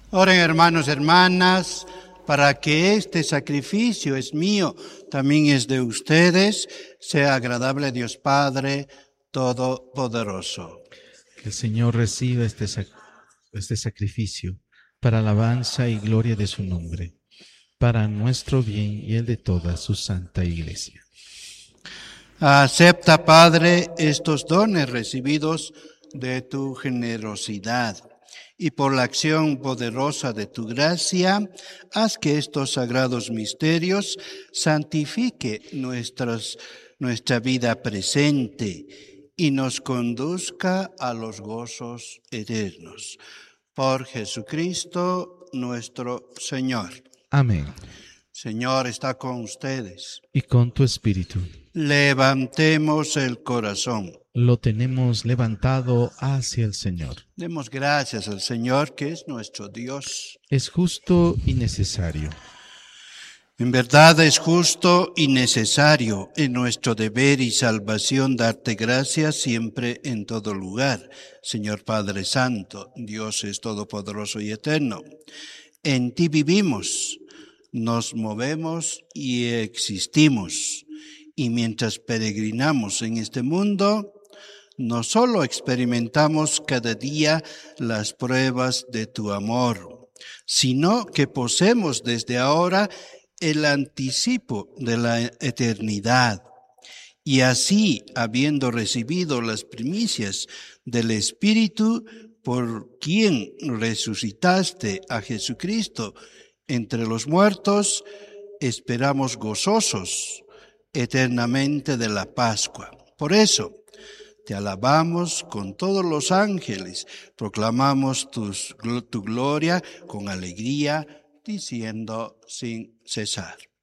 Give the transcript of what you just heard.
Oren, hermanos, hermanas, para que este sacrificio es mío, también es de ustedes, sea agradable a Dios Padre Todopoderoso. Que el Señor reciba este sacrificio para alabanza y gloria de su nombre, para nuestro bien y el de toda su santa Iglesia. Acepta, Padre, estos dones recibidos de tu generosidad y por la acción poderosa de tu gracia, haz que estos sagrados misterios santifique nuestra vida presente y nos conduzca a los gozos eternos. Por Jesucristo nuestro Señor. Amén. Señor, está con ustedes. Y con tu espíritu. Levantemos el corazón. Lo tenemos levantado hacia el Señor. Demos gracias al Señor, que es nuestro Dios. Es justo y necesario. En verdad es justo y necesario, en nuestro deber y salvación, darte gracias siempre en todo lugar. Señor Padre Santo, Dios es todopoderoso y eterno. En ti vivimos, nos movemos y existimos. Y mientras peregrinamos en este mundo, no solo experimentamos cada día las pruebas de tu amor, sino que poseemos desde ahora el anticipo de la eternidad. Y así, habiendo recibido las primicias del Espíritu, por quien resucitaste a Jesucristo entre los muertos, esperamos gozosos eternamente de la Pascua. Por eso, te alabamos con todos los ángeles, proclamamos tu gloria con alegría, diciendo sin cesar.